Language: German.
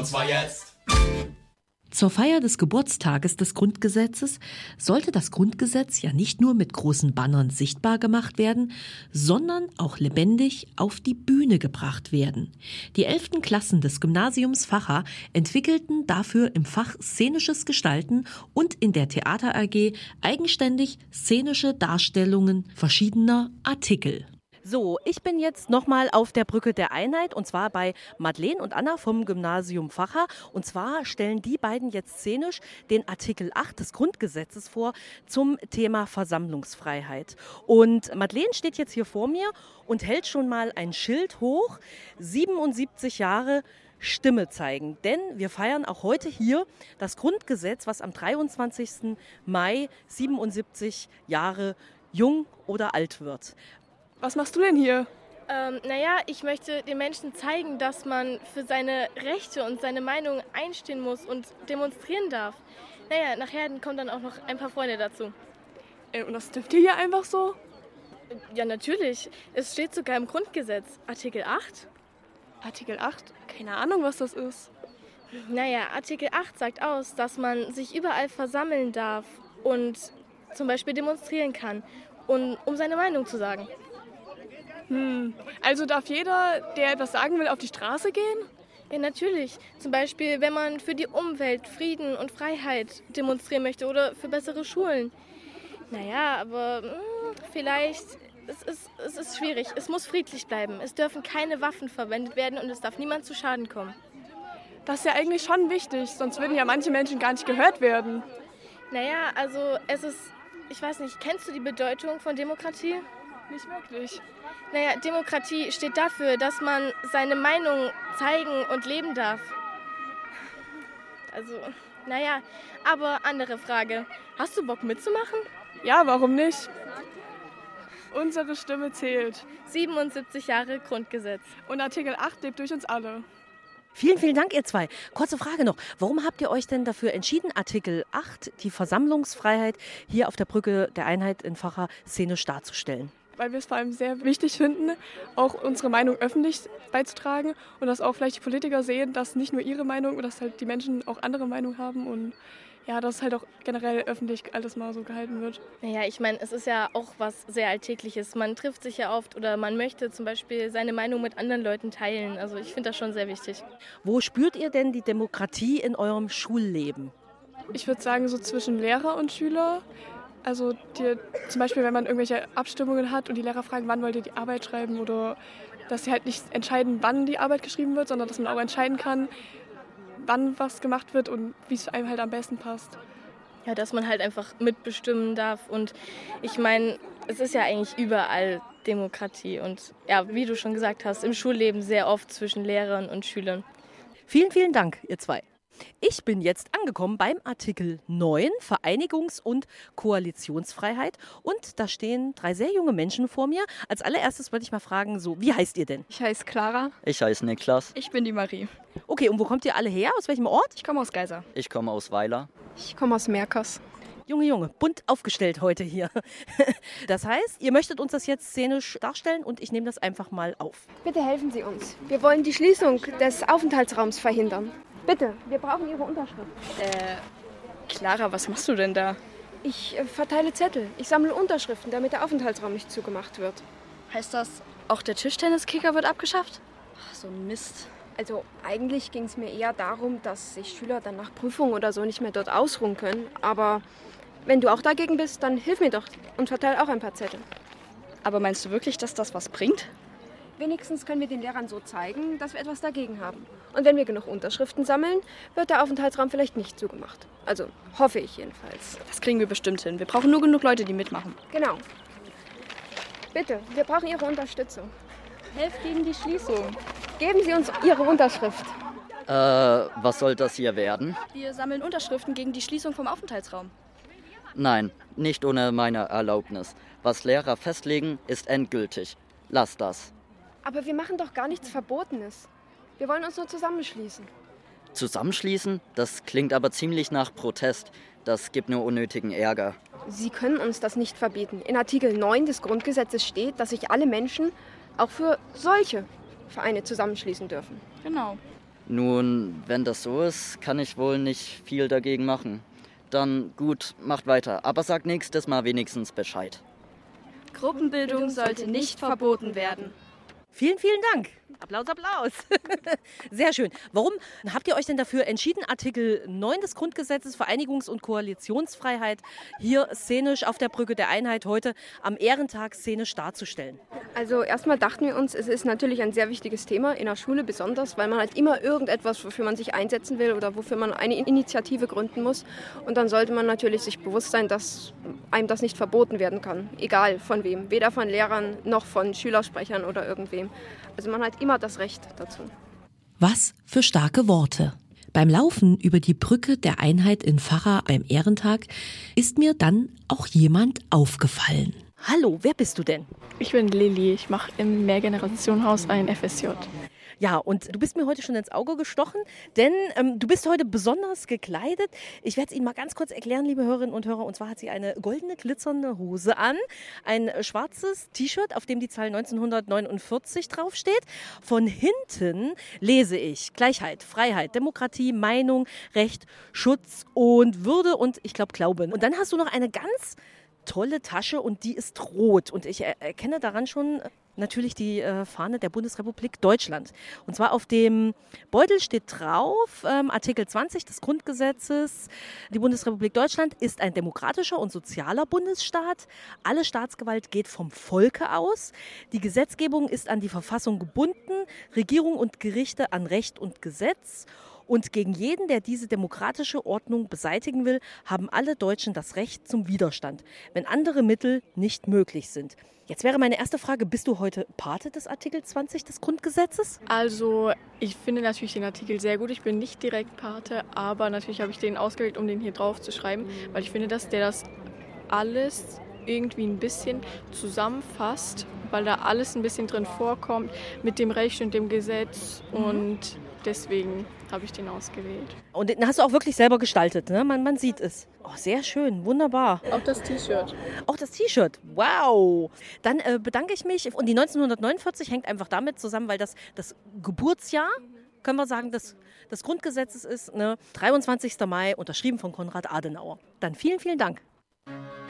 und zwar jetzt. Zur Feier des Geburtstages des Grundgesetzes sollte das Grundgesetz ja nicht nur mit großen Bannern sichtbar gemacht werden, sondern auch lebendig auf die Bühne gebracht werden. Die 11. Klassen des Gymnasiums Vacha entwickelten dafür im Fach Szenisches Gestalten und in der Theater AG eigenständig szenische Darstellungen verschiedener Artikel. So, ich bin jetzt nochmal auf der Brücke der Einheit und zwar bei Madeleine und Anna vom Gymnasium Vacha. Und zwar stellen die beiden jetzt szenisch den Artikel 8 des Grundgesetzes vor zum Thema Versammlungsfreiheit. Und Madeleine steht jetzt hier vor mir und hält schon mal ein Schild hoch, 77 Jahre Stimme zeigen. Denn wir feiern auch heute hier das Grundgesetz, was am 23. Mai 77 Jahre jung oder alt wird. Was machst du denn hier? Ich möchte den Menschen zeigen, dass man für seine Rechte und seine Meinung einstehen muss und demonstrieren darf. Nachher kommen dann auch noch ein paar Freunde dazu. Und das dürft ihr hier einfach so? Ja, natürlich. Es steht sogar im Grundgesetz. Artikel 8. Artikel 8? Keine Ahnung, was das ist. Artikel 8 sagt aus, dass man sich überall versammeln darf und zum Beispiel demonstrieren kann, um seine Meinung zu sagen. Also darf jeder, der etwas sagen will, auf die Straße gehen? Ja, natürlich. Zum Beispiel, wenn man für die Umwelt, Frieden und Freiheit demonstrieren möchte oder für bessere Schulen. Aber vielleicht, es ist schwierig. Es muss friedlich bleiben. Es dürfen keine Waffen verwendet werden und es darf niemand zu Schaden kommen. Das ist ja eigentlich schon wichtig, sonst würden ja manche Menschen gar nicht gehört werden. Es ist, ich weiß nicht, kennst du die Bedeutung von Demokratie? Nicht wirklich. Demokratie steht dafür, dass man seine Meinung zeigen und leben darf. Aber andere Frage. Hast du Bock mitzumachen? Ja, warum nicht? Unsere Stimme zählt. 77 Jahre Grundgesetz. Und Artikel 8 lebt durch uns alle. Vielen, vielen Dank, ihr zwei. Kurze Frage noch. Warum habt ihr euch denn dafür entschieden, Artikel 8, die Versammlungsfreiheit, hier auf der Brücke der Einheit in Vacha szenisch darzustellen? Weil wir es vor allem sehr wichtig finden, auch unsere Meinung öffentlich beizutragen und dass auch vielleicht die Politiker sehen, dass nicht nur ihre Meinung, dass halt die Menschen auch andere Meinung haben und ja, dass halt auch generell öffentlich alles mal so gehalten wird. Es ist ja auch was sehr Alltägliches. Man trifft sich ja oft oder man möchte zum Beispiel seine Meinung mit anderen Leuten teilen. Also ich finde das schon sehr wichtig. Wo spürt ihr denn die Demokratie in eurem Schulleben? Ich würde sagen, so zwischen Lehrer und Schüler. Also zum Beispiel, wenn man irgendwelche Abstimmungen hat und die Lehrer fragen, wann wollt ihr die Arbeit schreiben oder dass sie halt nicht entscheiden, wann die Arbeit geschrieben wird, sondern dass man auch entscheiden kann, wann was gemacht wird und wie es einem halt am besten passt. Ja, dass man halt einfach mitbestimmen darf und es ist ja eigentlich überall Demokratie und ja, wie du schon gesagt hast, im Schulleben sehr oft zwischen Lehrern und Schülern. Vielen, vielen Dank, ihr zwei. Ich bin jetzt angekommen beim Artikel 9, Vereinigungs- und Koalitionsfreiheit. Und da stehen 3 sehr junge Menschen vor mir. Als allererstes wollte ich mal fragen, wie heißt ihr denn? Ich heiße Clara. Ich heiße Niklas. Ich bin die Marie. Okay, und wo kommt ihr alle her? Aus welchem Ort? Ich komme aus Geisa. Ich komme aus Weiler. Ich komme aus Merkers. Junge, bunt aufgestellt heute hier. Das heißt, ihr möchtet uns das jetzt szenisch darstellen und ich nehme das einfach mal auf. Bitte helfen Sie uns. Wir wollen die Schließung des Aufenthaltsraums verhindern. Bitte, wir brauchen Ihre Unterschrift. Clara, was machst du denn da? Ich verteile Zettel. Ich sammle Unterschriften, damit der Aufenthaltsraum nicht zugemacht wird. Heißt das, auch der Tischtenniskicker wird abgeschafft? Ach, so ein Mist. Also eigentlich ging es mir eher darum, dass sich Schüler dann nach Prüfungen oder so nicht mehr dort ausruhen können. Aber wenn du auch dagegen bist, dann hilf mir doch und verteile auch ein paar Zettel. Aber meinst du wirklich, dass das was bringt? Wenigstens können wir den Lehrern so zeigen, dass wir etwas dagegen haben. Und wenn wir genug Unterschriften sammeln, wird der Aufenthaltsraum vielleicht nicht zugemacht. Also hoffe ich jedenfalls. Das kriegen wir bestimmt hin. Wir brauchen nur genug Leute, die mitmachen. Genau. Bitte, wir brauchen Ihre Unterstützung. Helft gegen die Schließung. Geben Sie uns Ihre Unterschrift. Was soll das hier werden? Wir sammeln Unterschriften gegen die Schließung vom Aufenthaltsraum. Nein, nicht ohne meine Erlaubnis. Was Lehrer festlegen, ist endgültig. Lass das. Aber wir machen doch gar nichts Verbotenes. Wir wollen uns nur zusammenschließen. Zusammenschließen? Das klingt aber ziemlich nach Protest. Das gibt nur unnötigen Ärger. Sie können uns das nicht verbieten. In Artikel 9 des Grundgesetzes steht, dass sich alle Menschen auch für solche Vereine zusammenschließen dürfen. Genau. Nun, wenn das so ist, kann ich wohl nicht viel dagegen machen. Dann gut, macht weiter, aber sagt nächstes Mal wenigstens Bescheid. Gruppenbildung sollte nicht verboten werden. Vielen, vielen Dank. Applaus, Applaus. Sehr schön. Warum habt ihr euch denn dafür entschieden, Artikel 9 des Grundgesetzes, Vereinigungs- und Koalitionsfreiheit, hier szenisch auf der Brücke der Einheit heute am Ehrentag szenisch darzustellen? Also erstmal dachten wir uns, es ist natürlich ein sehr wichtiges Thema, in der Schule besonders, weil man halt immer irgendetwas, wofür man sich einsetzen will oder wofür man eine Initiative gründen muss. Und dann sollte man natürlich sich bewusst sein, dass einem das nicht verboten werden kann, egal von wem, weder von Lehrern noch von Schülersprechern oder irgendwem. Also man hat immer das Recht dazu. Was für starke Worte. Beim Laufen über die Brücke der Einheit in Vacha beim Ehrentag ist mir dann auch jemand aufgefallen. Hallo, wer bist du denn? Ich bin Lilly, ich mache im Mehrgenerationenhaus ein FSJ. Ja, und du bist mir heute schon ins Auge gestochen, denn du bist heute besonders gekleidet. Ich werde es Ihnen mal ganz kurz erklären, liebe Hörerinnen und Hörer. Und zwar hat sie eine goldene, glitzernde Hose an, ein schwarzes T-Shirt, auf dem die Zahl 1949 draufsteht. Von hinten lese ich Gleichheit, Freiheit, Demokratie, Meinung, Recht, Schutz und Würde und ich glaube Glauben. Und dann hast du noch eine ganz tolle Tasche und die ist rot. Und ich erkenne daran schon natürlich die Fahne der Bundesrepublik Deutschland. Und zwar auf dem Beutel steht drauf, Artikel 20 des Grundgesetzes, die Bundesrepublik Deutschland ist ein demokratischer und sozialer Bundesstaat. Alle Staatsgewalt geht vom Volke aus. Die Gesetzgebung ist an die Verfassung gebunden, Regierung und Gerichte an Recht und Gesetz. Und gegen jeden, der diese demokratische Ordnung beseitigen will, haben alle Deutschen das Recht zum Widerstand, wenn andere Mittel nicht möglich sind. Jetzt wäre meine erste Frage, bist du heute Pate des Artikel 20 des Grundgesetzes? Also ich finde natürlich den Artikel sehr gut. Ich bin nicht direkt Pate, aber natürlich habe ich den ausgewählt, um den hier drauf zu schreiben, weil ich finde, dass der das alles irgendwie ein bisschen zusammenfasst, weil da alles ein bisschen drin vorkommt mit dem Recht und dem Gesetz und deswegen habe ich den ausgewählt. Und den hast du auch wirklich selber gestaltet, ne? Man sieht es. Oh, sehr schön, wunderbar. Auch das T-Shirt. Auch das T-Shirt, wow. Dann bedanke ich mich. Und die 1949 hängt einfach damit zusammen, weil das Geburtsjahr, können wir sagen, des Grundgesetzes ist, ne? 23. Mai, unterschrieben von Konrad Adenauer. Dann vielen, vielen Dank.